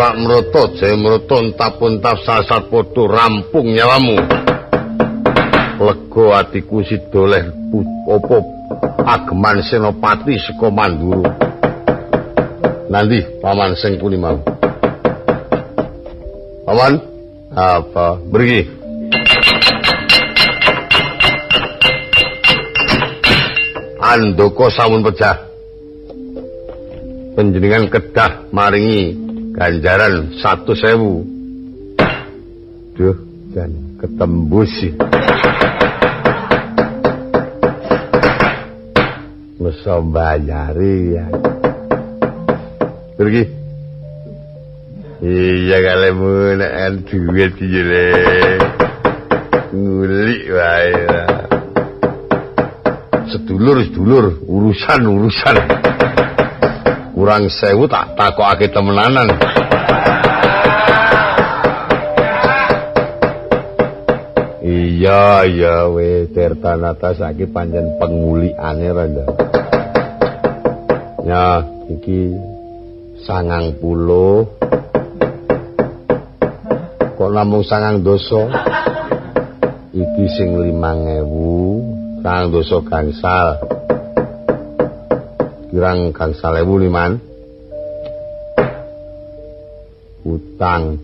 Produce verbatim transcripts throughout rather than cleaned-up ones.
Dewa Mroto, Jaya Mroto, entap-entap sasat podo rampung nyawamu. Lego atiku sidoleh opo ageman Senopati saka Mandura. Nanti paman sing puni mau. Paman, apa pergi? Andoko sampun pejah. Panjenengan kedah maringi ganjaran satu sewu. Duh, jan ketembus sih. Masa bayari ya. Pergi. Iya kalemu nek duit iki le. Ngulik wae. Sedulur-sedulur, urusan-urusan. Kurang sewu tak takokake temenanan. Iya, iya we Tirtanata saiki pancen pengulikane randa. Ya, iki sangang puluh. Kok namung sangang doso? Iki sing limang ewu, sangang doso gangsal. Kirang gangsal ewu liman. Utang.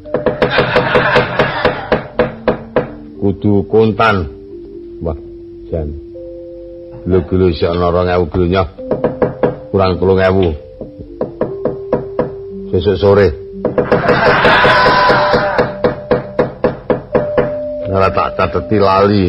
Kudu kontan. Wah, jan. Gelo-gelo isih ana rong ewu glonya. Kurang telung ewu. Sesuk sore. Ora tak cateti lali.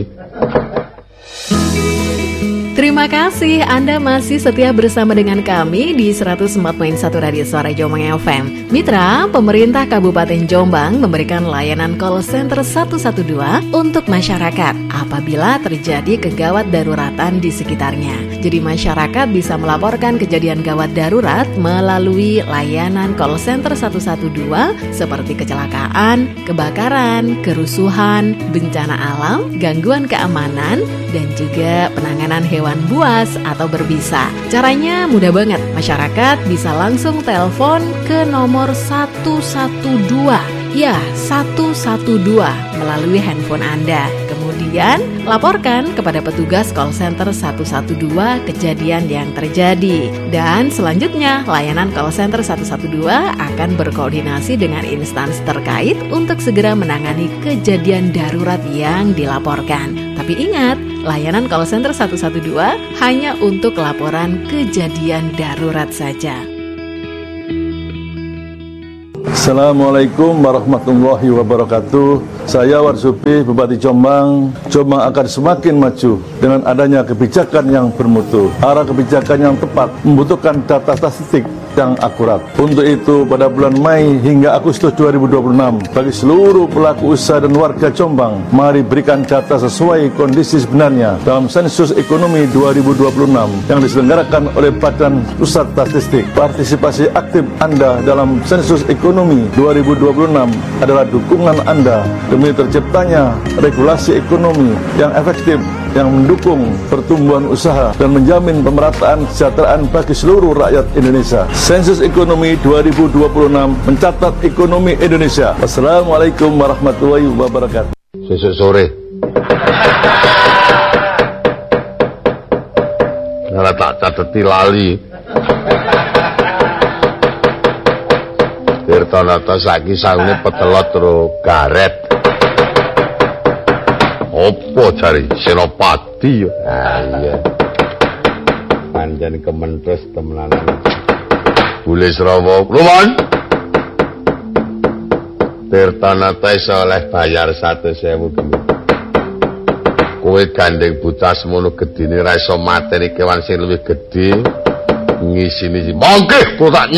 Terima kasih Anda masih setia bersama dengan kami di seratus empat koma satu Radio Suara Jombang F M. Mitra, pemerintah Kabupaten Jombang memberikan layanan call center satu satu dua untuk masyarakat apabila terjadi kegawat daruratan di sekitarnya. Jadi masyarakat bisa melaporkan kejadian gawat darurat melalui layanan call center satu satu dua seperti kecelakaan, kebakaran, kerusuhan, bencana alam, gangguan keamanan, dan juga penanganan hewan buas atau berbisa. Caranya mudah banget. Masyarakat bisa langsung telepon ke nomor satu satu dua. Ya, satu satu dua melalui handphone Anda. Kemudian laporkan kepada petugas call center satu satu dua kejadian yang terjadi. Dan selanjutnya layanan call center satu satu dua akan berkoordinasi dengan instansi terkait untuk segera menangani kejadian darurat yang dilaporkan. Tapi ingat, layanan call center satu satu dua hanya untuk laporan kejadian darurat saja. Assalamualaikum warahmatullahi wabarakatuh. Saya Warsupi, Bupati Jombang. Jombang akan semakin maju dengan adanya kebijakan yang bermutu. Arah kebijakan yang tepat membutuhkan data statistik yang akurat. Untuk itu, pada bulan Mei hingga Agustus dua ribu dua puluh enam, bagi seluruh pelaku usaha dan warga Jombang, mari berikan data sesuai kondisi sebenarnya dalam sensus ekonomi dua ribu dua puluh enam yang diselenggarakan oleh Badan Pusat Statistik. Partisipasi aktif Anda dalam sensus ekonomi dua ribu dua puluh enam adalah dukungan Anda demi terciptanya regulasi ekonomi yang efektif yang mendukung pertumbuhan usaha dan menjamin pemerataan kesejahteraan bagi seluruh rakyat Indonesia. Sensus ekonomi dua ribu dua puluh enam mencatat ekonomi Indonesia. Wassalamualaikum warahmatullahi wabarakatuh. Sesuk sore. Ora tak cateti lali. Tirtanata saiki saune petelot ro garet. Opo jari Senopati? Ah iya. Panjen kementres temenanan. Bule Srawa, Luman. Tirtanata iso oleh bayar satu sewu gini. Kowe gandeng bocah semono gedine ra iso mateni kewan sing luwih gedhe. Ngisini mongke kok tak